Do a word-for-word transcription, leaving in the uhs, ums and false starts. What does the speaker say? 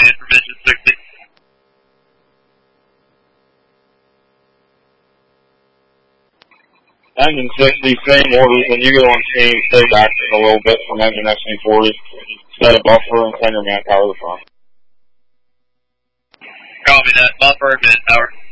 information sixty. Engine sixty, same orders. When you go on team, stay back a little bit from engine S V forty. Set a buffer and send your manpower to the front. Copy that. Buffer, minute power.